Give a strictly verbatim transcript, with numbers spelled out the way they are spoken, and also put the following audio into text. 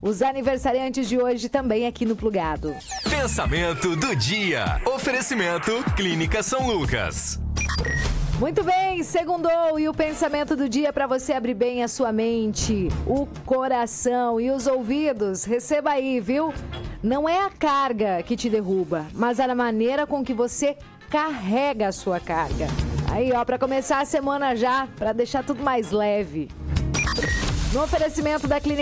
Os aniversariantes de hoje também aqui no Plugado. Pensamento do dia. Oferecimento Clínica São Lucas. Muito bem, segundou e o pensamento do dia para você abrir bem a sua mente, o coração e os ouvidos. Receba aí, viu? Não é a carga que te derruba, mas a maneira com que você carrega a sua carga. Aí, ó, para começar a semana já, para deixar tudo mais leve. No oferecimento da Clínica